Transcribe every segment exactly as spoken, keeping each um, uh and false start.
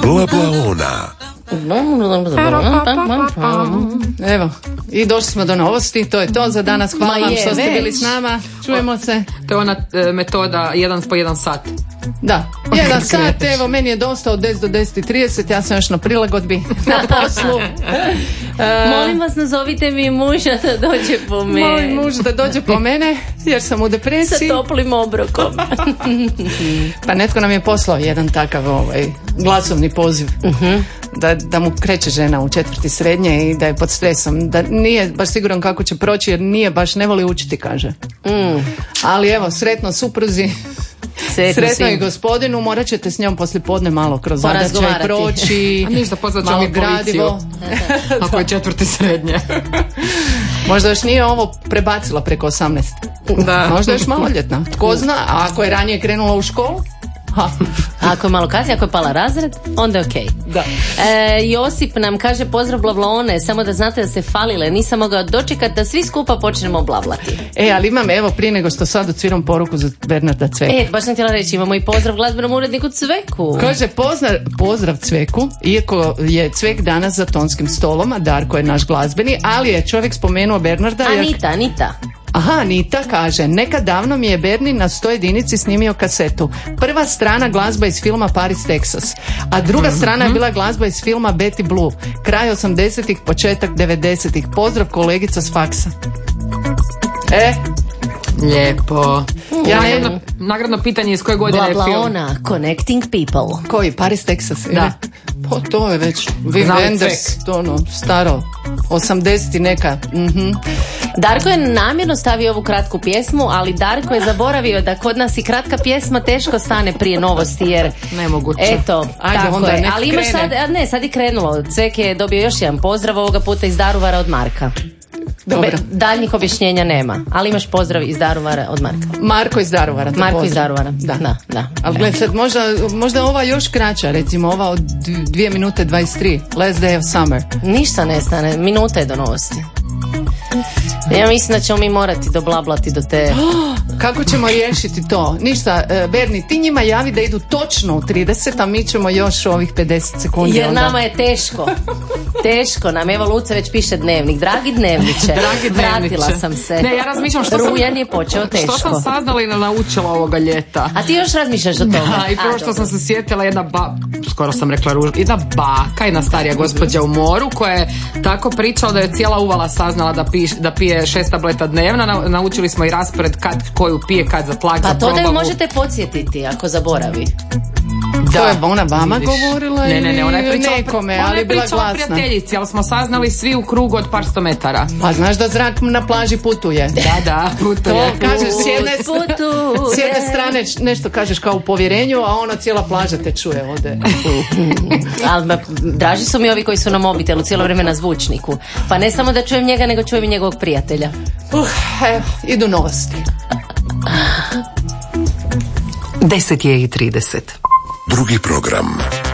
Blablaona. Evo, i došli smo do novosti, to je to za danas. Hvala vam što ste bili s nama. Čujemo se. To je ona e, metoda jedan po jedan sat. Da, jedan sat, evo, meni je dosta od deset do deset i trideset, ja sam još na prilagodbi na poslu. Uh, Molim vas, nazovite mi muža da dođe po mene. Molim muž da dođe po mene, jer sam u depresiji. Sa toplim obrokom. Pa netko nam je poslao jedan takav ovaj, glasovni poziv. Uh-huh. Da, da mu kreće žena u četvrti srednje i da je pod stresom, da nije baš siguran kako će proći, jer nije baš, ne voli učiti, kaže. Mm. Ali evo, sretno supruzi, sretno, sretno i gospodinu, morat ćete s njom poslije podne malo kroz zadaće proći. A ništa, pozvat ćemo i policiju. Ako je četvrti srednje. Možda još nije ovo prebacila preko osamnaest. Da. Možda još maloljetna. Tko zna, a ako je ranije krenula u školu? Ha. Ako je malo kasnije, ako je pala razred, onda je okej. Da. E, Josip nam kaže pozdrav Blablaone, samo da znate da ste falile, nisam mogao dočekati da svi skupa počnemo blablati. E, ali imam, evo, prije nego što sad odsviram poruku za Bernarda Cveku. E, baš sam htjela reći, imamo i pozdrav glazbenom uredniku Cveku. Kaže, pozdrav, pozdrav Cveku, iako je Cvek danas za tonskim stolom, a Darko je naš glazbeni, ali je čovjek spomenuo Bernarda. Anita, jak... Anita. Aha, Anita kaže, nekad davno mi je Berni na sto jedinici snimio kasetu. Prva strana glazba iz filma Paris, Texas, a druga mm-hmm. strana je bila glazba iz filma Betty Blue. Kraj osamdesetih, početak devedesetih. Pozdrav kolegica s faksa. E, lijepo. Ja nagradno, nagradno pitanje iz koje godine je film? Blablaona, Connecting People. Koji? Paris, Texas? Da. Po, to je već Wim Wenders, to ono, staro, osamdeset i neka. Mm-hmm. Darko je namjerno stavio ovu kratku pjesmu, ali Darko je zaboravio da kod nas i kratka pjesma teško stane prije novosti, jer nemoguće. Eto, ajde, tako onda je. Ali imaš sad, a ne, sad je krenulo. Cvek je dobio još jedan pozdrav, ovoga puta iz Daruvara od Marka. Dobro. Daljnjih objašnjenja nema, ali imaš pozdrav iz Daruvara od Marka. Marko iz Daruvara. Marko pozdrav. iz Daruvara, da. da, da. Ali gled, sad možda, možda ova još kraća, recimo ova od dvije minute dvadeset tri, Last Day of Summer. Ništa ne stane, minuta je do novosti. Ja mislim da ćemo mi morati doblablati do te... Kako ćemo riješiti to? Ništa, Berni, ti njima javi da idu točno u trideset, a mi ćemo još ovih pedeset sekundi. Jer onda... nama je teško. Teško nam. Evo, Luce već piše dnevnik. Dragi dnevniče, Dragi dnevniče. Vratila sam se. Ne, ja razmišljam što sam... Rujan je počeo teško. Što sam saznala i naučila ovoga ljeta. A ti još razmišljaš o tome? Da, i prvo što sam se sjetila jedna ba... skoro sam rekla ruž... jedna baka, jedna starija gospođa u moru, koja je tako pričala da je cijela uvala saznala da, piš, da pije šest tableta dnevno. Na, naučili smo i raspored kad koju pije, kad za tlak, pa za probavu. Pa to da ju možete podsjetiti ako zaboravi. Da. To je ona vama vidiš. Govorila ne, ne, ne, ona je pričala, nekome, ona ali je bila pričala glasna. Prijateljici, ali smo saznali svi u krugu od par sto metara. Pa znaš da zrak na plaži putuje. Da, da, putuje. To kažeš s jedne, s jedne strane nešto kažeš kao u povjerenju, a ono cijela plaža te čuje ovdje. Ali draži su mi ovi koji su na mobitelu cijelo vrijeme na zvučniku. Pa ne samo da čujem njega, nego čujem i njegovog prijatelja. Uh, evo, idu novosti. deset je i trideset. Drugi program.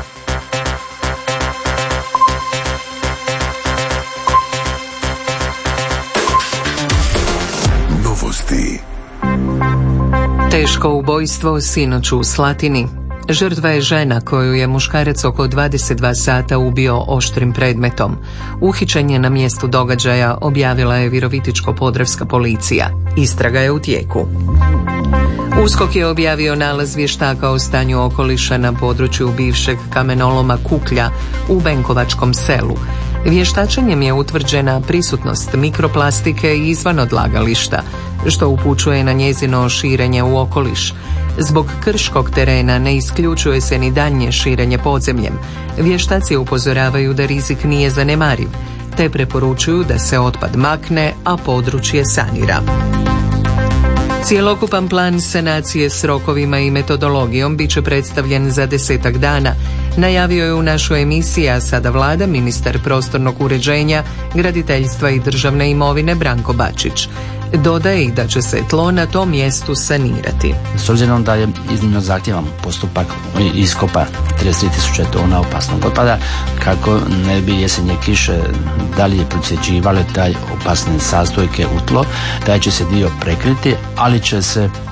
Novosti. Teško ubojstvo sinoć u Slatini. Žrtva je žena koju je muškarac oko dvadeset dva sata ubio oštrim predmetom. Uhićen je na mjestu događaja, objavila je Virovitičko-podravska policija. Istraga je u tijeku. USKOK je objavio nalaz vještaka o stanju okoliša na području bivšeg kamenoloma Kuklja u Benkovačkom selu. Vještačenjem je utvrđena prisutnost mikroplastike izvan odlagališta, što upućuje na njezino širenje u okoliš. Zbog krškog terena ne isključuje se ni daljnje širenje podzemljem. Vještaci upozoravaju da rizik nije zanemariv, te preporučuju da se otpad makne, a područje sanira. Cjelokupan plan sanacije s rokovima i metodologijom bit će predstavljen za desetak dana, najavio je u našoj emisiji, a sada vlada ministar prostornog uređenja, graditeljstva i državne imovine Branko Bačić. Dodaje i da će se tlo na tom mjestu sanirati. S obzirom da je iznimno zahtjevan postupak iskopa trideset tri tisuće tona opasnog otpada, kako ne bi jesenje kiše dalje procjeđivale taj opasne sastojke u tlo, taj će se dio prekriti, ali će se